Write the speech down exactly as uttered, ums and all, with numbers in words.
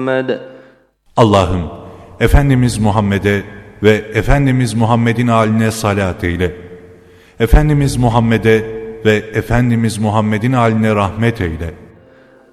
محمد. Allah'ım, Efendimiz Muhammed'e ve Efendimiz Muhammed'in âline salat eyle. Efendimiz Muhammed'e ve Efendimiz Muhammed'in âline rahmet eyle.